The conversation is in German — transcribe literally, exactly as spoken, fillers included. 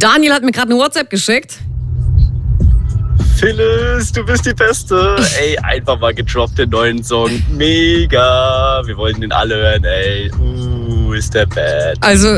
Daniel hat mir gerade eine WhatsApp geschickt. Phyllis, du bist die Beste. Ey, einfach mal gedroppt den neuen Song. Mega. Wir wollten den alle hören, ey. Uh, ist der bad. Also